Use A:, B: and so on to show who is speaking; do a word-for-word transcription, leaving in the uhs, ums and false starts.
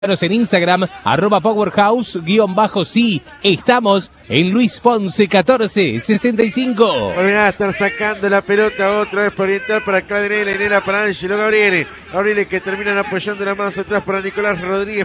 A: En Instagram, arroba powerhouse guión bajo sí. Estamos en Luis Ponce catorce sesenta y cinco.
B: Volverá a estar sacando la pelota otra vez por Oriental para Cadenela, Enela para Ángelo Gabriele. Gabriele que terminan apoyando la más atrás para Nicolás Rodríguez.